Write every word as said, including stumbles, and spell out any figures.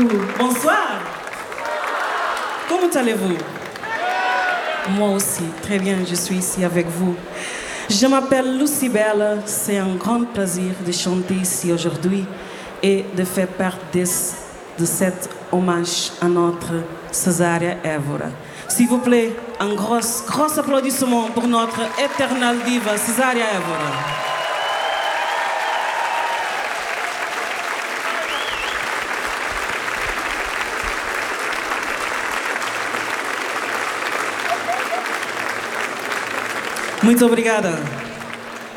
beaucoup. Bonsoir. Comment allez-vous? Moi aussi, très bien, je suis ici avec vous. Je m'appelle Lucibela, c'est un grand plaisir de chanter ici aujourd'hui et de faire partie de cet hommage à notre Cesaria Évora. S'il vous plaît, un gros, gros applaudissement pour notre éternelle diva Cesaria Évora. Muito obrigada.